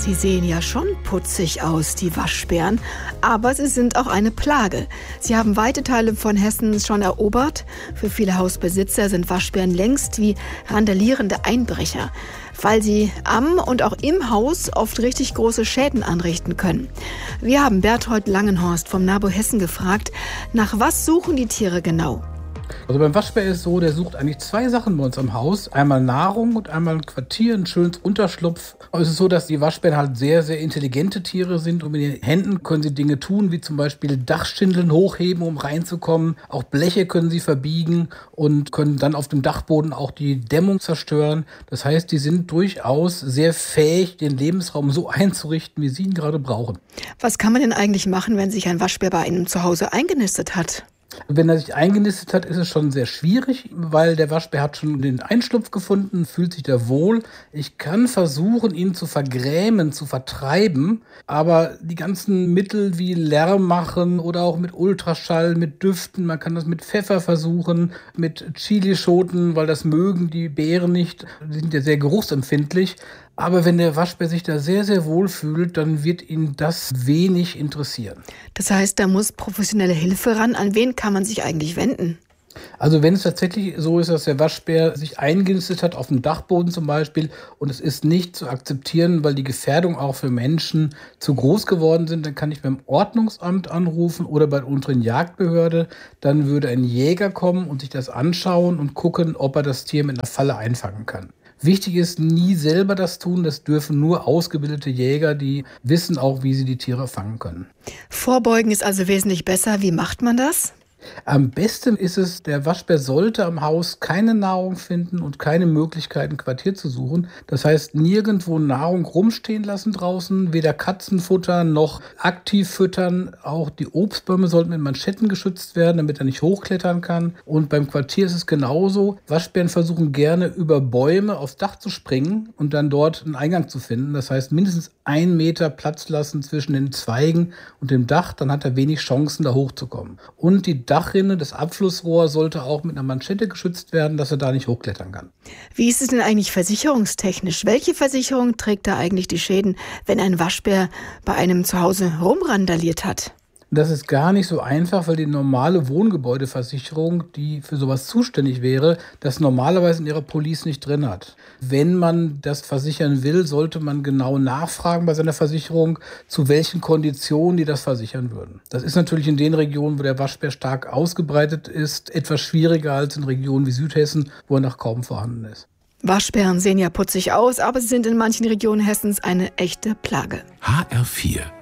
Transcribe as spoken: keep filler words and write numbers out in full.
Sie sehen ja schon putzig aus, die Waschbären, aber sie sind auch eine Plage. Sie haben weite Teile von Hessen schon erobert. Für viele Hausbesitzer sind Waschbären längst wie randalierende Einbrecher, weil sie am und auch im Haus oft richtig große Schäden anrichten können. Wir haben Berthold Langenhorst vom NABU Hessen gefragt, nach was suchen die Tiere genau? Also beim Waschbär ist es so, der sucht eigentlich zwei Sachen bei uns am Haus. Einmal Nahrung und einmal ein Quartier, ein schönes Unterschlupf. Aber es ist so, dass die Waschbären halt sehr, sehr intelligente Tiere sind. Und mit den Händen können sie Dinge tun, wie zum Beispiel Dachschindeln hochheben, um reinzukommen. Auch Bleche können sie verbiegen und können dann auf dem Dachboden auch die Dämmung zerstören. Das heißt, die sind durchaus sehr fähig, den Lebensraum so einzurichten, wie sie ihn gerade brauchen. Was kann man denn eigentlich machen, wenn sich ein Waschbär bei einem zu Hause eingenistet hat? Wenn er sich eingenistet hat, ist es schon sehr schwierig, weil der Waschbär hat schon den Einschlupf gefunden, fühlt sich da wohl. Ich kann versuchen, ihn zu vergrämen, zu vertreiben, aber die ganzen Mittel wie Lärm machen oder auch mit Ultraschall, mit Düften, man kann das mit Pfeffer versuchen, mit Chilischoten, weil das mögen die Bären nicht, die sind ja sehr geruchsempfindlich. Aber wenn der Waschbär sich da sehr, sehr wohl fühlt, dann wird ihn das wenig interessieren. Das heißt, da muss professionelle Hilfe ran. An wen kann man sich eigentlich wenden? Also wenn es tatsächlich so ist, dass der Waschbär sich eingenistet hat, auf dem Dachboden zum Beispiel, und es ist nicht zu akzeptieren, weil die Gefährdung auch für Menschen zu groß geworden sind, dann kann ich beim Ordnungsamt anrufen oder bei der unteren Jagdbehörde. Dann würde ein Jäger kommen und sich das anschauen und gucken, ob er das Tier mit einer Falle einfangen kann. Wichtig ist, nie selber das tun. Das dürfen nur ausgebildete Jäger, die wissen auch, wie sie die Tiere fangen können. Vorbeugen ist also wesentlich besser. Wie macht man das? Am besten ist es, der Waschbär sollte am Haus keine Nahrung finden und keine Möglichkeit, ein Quartier zu suchen. Das heißt, nirgendwo Nahrung rumstehen lassen draußen, weder Katzen futtern noch aktiv füttern. Auch die Obstbäume sollten mit Manschetten geschützt werden, damit er nicht hochklettern kann. Und beim Quartier ist es genauso. Waschbären versuchen gerne über Bäume aufs Dach zu springen und dann dort einen Eingang zu finden. Das heißt, mindestens einen Meter Platz lassen zwischen den Zweigen und dem Dach, dann hat er wenig Chancen, da hochzukommen. Und die Dachrinne, das Abflussrohr sollte auch mit einer Manschette geschützt werden, dass er da nicht hochklettern kann. Wie ist es denn eigentlich versicherungstechnisch? Welche Versicherung trägt da eigentlich die Schäden, wenn ein Waschbär bei einem zu Hause rumrandaliert hat? Das ist gar nicht so einfach, weil die normale Wohngebäudeversicherung, die für sowas zuständig wäre, das normalerweise in ihrer Police nicht drin hat. Wenn man das versichern will, sollte man genau nachfragen bei seiner Versicherung, zu welchen Konditionen die das versichern würden. Das ist natürlich in den Regionen, wo der Waschbär stark ausgebreitet ist, etwas schwieriger als in Regionen wie Südhessen, wo er noch kaum vorhanden ist. Waschbären sehen ja putzig aus, aber sie sind in manchen Regionen Hessens eine echte Plage. H R vier